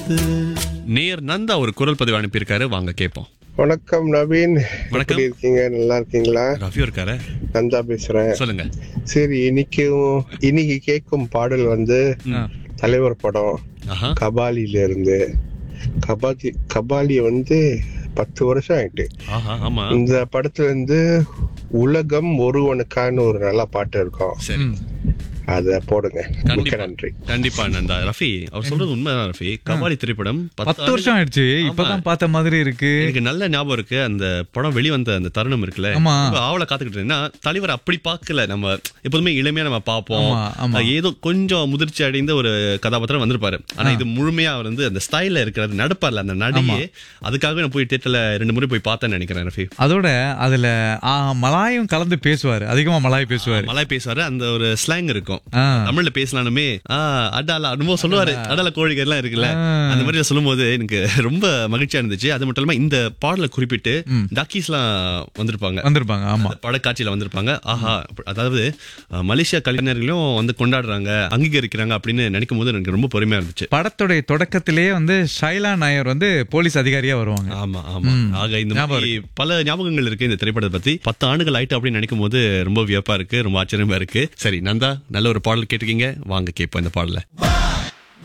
நேர் நந்தா ஒரு குரல் பதிவு அனுப்பியிருக்காரு, வாங்க கேட்போம். வணக்கம் நவீன், வணக்கம். எப்படி இருக்கீங்க? நல்லா இருக்கீங்களா? ரஃபியோ இருக்காரு, நந்தா பேசுறேன். சொல்லுங்க. சரி, இன்னைக்கு கேட்கும் பாடல் வந்து தலைவர் படம் ஆஹா. கபாலில இருந்து. கபாலி வந்து 10 வருஷம் ஆயிட்டு. ஆஹா, ஆமா. இந்த படத்துல இருந்து உலகம் ஒருவனுக்கான ஒரு நல்ல பாட்டு இருக்கும். சரி, அத போடுங்க. மிக்க கண்டிப்பா நன்றி. கண்டிப்பா நந்தா. ரஃபி அவர் சொல்றது உண்மைதான் ரஃபி. கபாலி திரைப்படம் 10 வருஷம் ஆயிடுச்சு. இப்பதான் பார்த்த மாதிரி இருக்கு. எனக்கு நல்ல ஞாபகம் இருக்கு. அந்த படம் வெளிவந்த அந்த தருணம் இருக்குல்ல, ஆமா. ஆவல காத்துக்கிட்டு இருந்தேன்னா, தலைவர் அப்படி பார்க்கல. நம்ம எப்போதுமே இளமையா நம்ம பார்ப்போம். ஆமா, ஆமா. ஏதோ கொஞ்சம் முதிர்ச்சி அடைந்த ஒரு கதாபாத்திரம் வந்திருப்பாரு. ஆனா இது முழுமையா அவர் வந்து அந்த ஸ்டைல்ல இருக்கிறது, நடப்பார்ல அந்த நடிகை. அதுக்காகவே நான் போய் தியேட்டர்ல 2 முறை போய் பார்த்தேன்னு நினைக்கிறேன் ரஃபி. அதோட அதுல மலாயும் கலந்து பேசுவாரு, அதிகமா மலாய் பேசுவாரு. மலாய் பேசுவாரு, அந்த ஒரு ஸ்லாங் இருக்கும். ஆ. தமிழ்ல பேசலானுமே அடாலா அனுபவம் சொல்லுவாரு. அடால கோழிகள் எல்லாம் இருக்குல்ல, அந்த மாதிரி சொல்லும் போது எனக்கு ரொம்ப மகிழ்ச்சியா இருந்துச்சு. அது மட்டும் இல்லாம இந்த பாடலை குறிப்பிட்டு டாக்கீஸ் எல்லாம் வந்திருப்பாங்க. ஆமா, படக்காட்சியில வந்திருப்பாங்க. ஆஹா, அதாவது மலேசியா கலைஞர்களும் வந்து கொண்டாடுறாங்க, அங்கீகரிக்கிறாங்க அப்படின்னு நினைக்கும் போது எனக்கு ரொம்ப பெருமையா இருந்துச்சு. படத்துடைய தொடக்கத்திலேயே வந்து ஷைலா நாயர் வந்து போலீஸ் அதிகாரியா வருவாங்க. ஆமா ஆமா. ஆக இந்த மாதிரி பல ஞாபகங்கள் இருக்கு இந்த திரைப்படத்தை பத்தி. 10 ஆண்டுகள் ஆயிட்டு அப்படின்னு நினைக்கும் போது ரொம்ப வியப்பா இருக்கு, ரொம்ப ஆச்சரியமா இருக்கு. சரி நந்தா, நல்ல ஒரு பாடல் கேட்டிருக்கீங்க, வாங்க கேட்போம் இந்த பாடல.